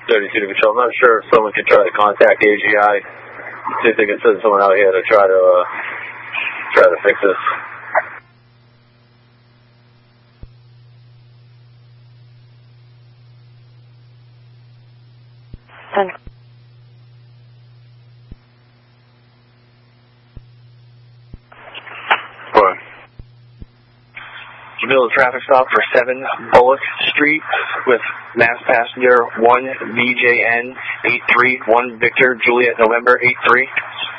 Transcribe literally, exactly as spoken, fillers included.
thirty-two to control. I'm not sure if someone could try to contact A G I, see if they can send someone out here to try to uh, try to fix this. ten. What? Middle of traffic stop for seven Bullock Street with mass passenger one V J N eight three one Victor Juliet November eight three.